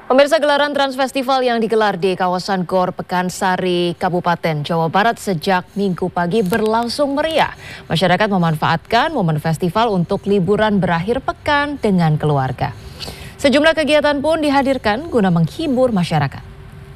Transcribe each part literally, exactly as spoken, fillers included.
Pemirsa, gelaran Trans Festival yang digelar di kawasan Gor Pekansari, Kabupaten Jawa Barat sejak Minggu pagi berlangsung meriah. Masyarakat memanfaatkan momen festival untuk liburan berakhir pekan dengan keluarga. Sejumlah kegiatan pun dihadirkan guna menghibur masyarakat.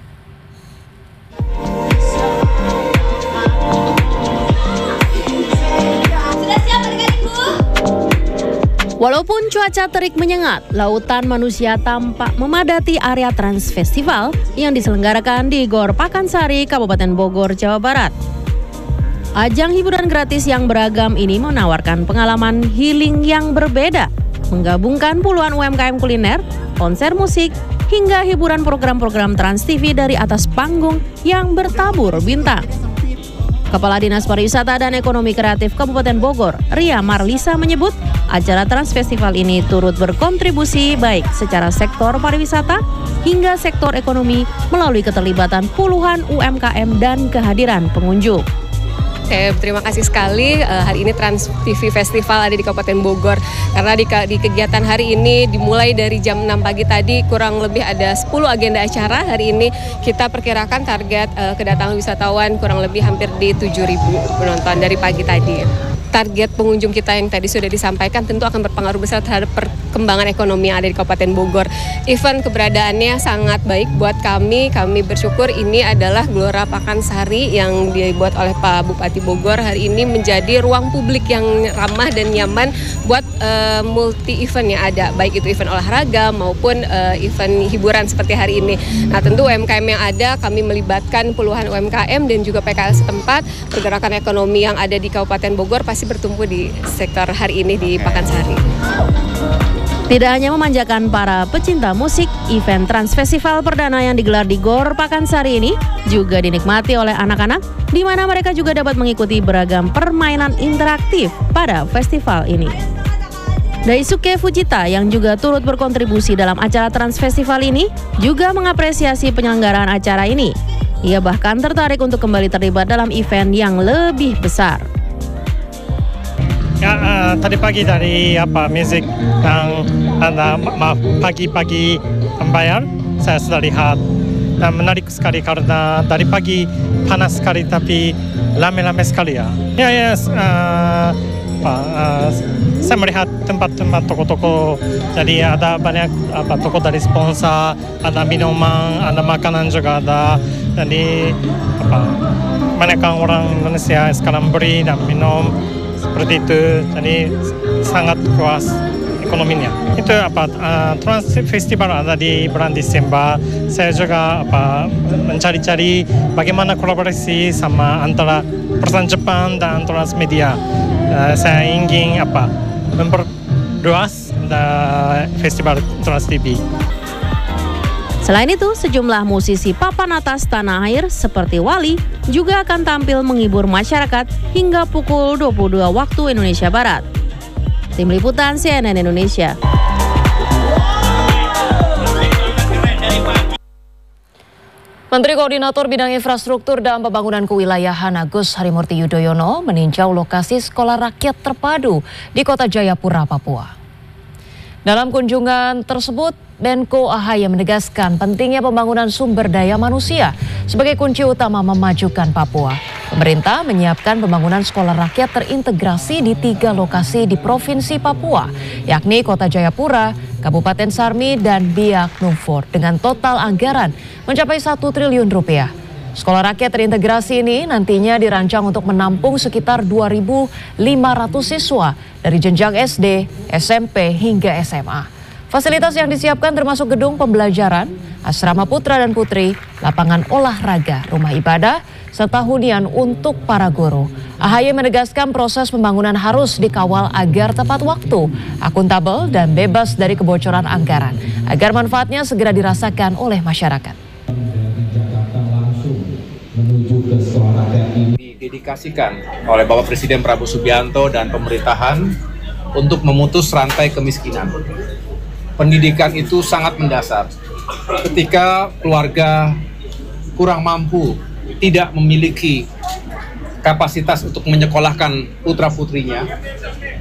Walaupun cuaca terik menyengat, lautan manusia tampak memadati area Trans Festival yang diselenggarakan di Gor Pekansari, Kabupaten Bogor, Jawa Barat. Ajang hiburan gratis yang beragam ini menawarkan pengalaman healing yang berbeda, menggabungkan puluhan U M K M kuliner, konser musik, hingga hiburan program-program Trans T V dari atas panggung yang bertabur bintang. Kepala Dinas Pariwisata dan Ekonomi Kreatif Kabupaten Bogor, Ria Marlisa, menyebut acara Trans Festival ini turut berkontribusi baik secara sektor pariwisata hingga sektor ekonomi melalui keterlibatan puluhan U M K M dan kehadiran pengunjung. Saya berterima kasih sekali uh, hari ini Trans T V Festival ada di Kabupaten Bogor karena di, di kegiatan hari ini dimulai dari jam enam pagi tadi kurang lebih ada sepuluh agenda acara. Hari ini kita perkirakan target uh, kedatangan wisatawan kurang lebih hampir di tujuh ribu penonton dari pagi tadi. Target pengunjung kita yang tadi sudah disampaikan tentu akan berpengaruh besar terhadap perkembangan ekonomi yang ada di Kabupaten Bogor. Event keberadaannya sangat baik buat kami. Kami bersyukur ini adalah Gelora Pekansari yang dibuat oleh Pak Bupati Bogor. Hari ini menjadi ruang publik yang ramah dan nyaman buat uh, multi event yang ada. Baik itu event olahraga maupun uh, event hiburan seperti hari ini. Nah tentu U M K M yang ada kami melibatkan puluhan U M K M dan juga P K L setempat. Pergerakan ekonomi yang ada di Kabupaten Bogor pasti bertumbuh di sektor hari ini di Pekansari. Tidak hanya memanjakan para pecinta musik, event Trans Festival perdana yang digelar di Gor Pekansari ini juga dinikmati oleh anak-anak, di mana mereka juga dapat mengikuti beragam permainan interaktif pada festival ini. Daisuke Fujita yang juga turut berkontribusi dalam acara Trans Festival ini juga mengapresiasi penyelenggaraan acara ini. Ia bahkan tertarik untuk kembali terlibat dalam event yang lebih besar. Ya, uh, tadi pagi dari apa musik yang ada maaf pagi-pagi membayar, saya sudah lihat dan menarik sekali karena dari pagi panas sekali tapi rame-rame sekali ya. Ya ya, uh, uh, saya melihat tempat-tempat toko-toko, jadi ada banyak apa toko dari sponsor, ada minuman, ada makanan juga ada, jadi apa banyak orang Indonesia sekarang beli dan minum. Seperti itu, jadi sangat kuat ekonominya. Itu apa uh, Trans Festival ada di bulan Desember. Saya juga apa mencari-cari bagaimana kolaborasi sama antara perusahaan Jepang dan Transmedia. Uh, saya ingin apa memperluas festival Trans T V. Selain itu, sejumlah musisi papan atas tanah air seperti Wali juga akan tampil menghibur masyarakat hingga pukul dua puluh dua waktu Indonesia Barat. Tim Liputan C N N Indonesia. Menteri Koordinator Bidang Infrastruktur dan Pembangunan Kewilayahan Agus Harimurti Yudhoyono meninjau lokasi sekolah rakyat terpadu di Kota Jayapura, Papua. Dalam kunjungan tersebut, Menko A H Y menegaskan pentingnya pembangunan sumber daya manusia sebagai kunci utama memajukan Papua. Pemerintah menyiapkan pembangunan sekolah rakyat terintegrasi di tiga lokasi di Provinsi Papua, yakni Kota Jayapura, Kabupaten Sarmi, dan Biak Numfor dengan total anggaran mencapai satu triliun rupiah. Sekolah rakyat terintegrasi ini nantinya dirancang untuk menampung sekitar dua ribu lima ratus siswa dari jenjang S D, S M P, hingga S M A. Fasilitas yang disiapkan termasuk gedung pembelajaran, asrama putra dan putri, lapangan olahraga, rumah ibadah, serta hunian untuk para guru. A H Y menegaskan proses pembangunan harus dikawal agar tepat waktu, akuntabel, dan bebas dari kebocoran anggaran, agar manfaatnya segera dirasakan oleh masyarakat. Didedikasikan oleh Bapak Presiden Prabowo Subianto dan pemerintahan untuk memutus rantai kemiskinan. Pendidikan itu sangat mendasar. Ketika keluarga kurang mampu, tidak memiliki kapasitas untuk menyekolahkan putra-putrinya,